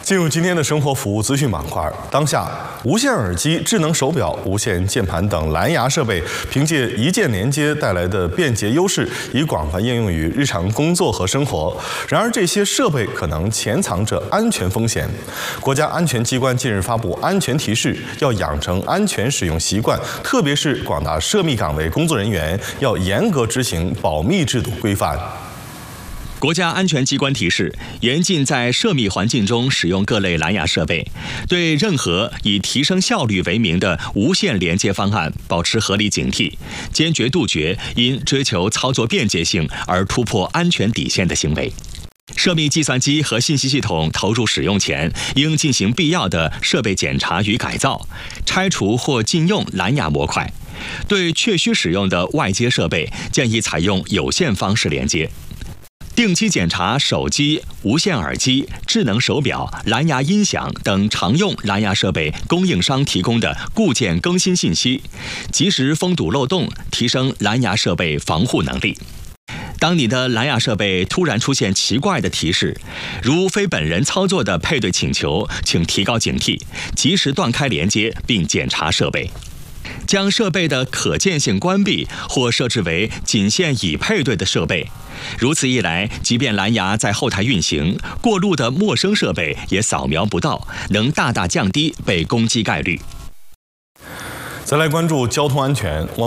进入今天的生活服务资讯板块。当下，无线耳机、智能手表、无线键盘等蓝牙设备，凭借一键连接带来的便捷优势，已广泛应用于日常工作和生活。然而，这些设备可能潜藏着安全风险。国家安全机关近日发布安全提示，要养成安全使用习惯，特别是广大涉密岗位工作人员要严格执行保密制度规范。 国家安全机关提示，严禁在涉密环境中使用各类蓝牙设备，对任何以提升效率为名的无线连接方案保持合理警惕，坚决杜绝因追求操作便捷性而突破安全底线的行为。涉密计算机和信息系统投入使用前，应进行必要的设备检查与改造，拆除或禁用蓝牙模块。对确需使用的外接设备，建议采用有线方式连接。定期检查手机、无线耳机、智能手表、蓝牙音响等常用蓝牙设备供应商提供的固件更新信息，及时封堵漏洞，提升蓝牙设备防护能力。当你的蓝牙设备突然出现奇怪的提示，如非本人操作的配对请求，请提高警惕，及时断开连接并检查设备。将设备的可见性关闭或设置为仅限已配对的设备，如此一来，即便蓝牙在后台运行，过路的陌生设备也扫描不到，能大大降低被攻击概率。 再来关注交通安全。